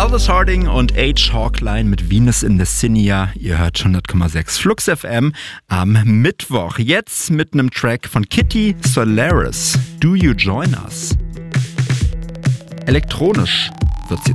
Aldous Harding und H. Hawkline mit Venus in the Cinia. Ihr hört 100,6 Flux FM am Mittwoch. Jetzt mit einem Track von Kitty Solaris. Do You Join Us? Elektronisch wird's jetzt.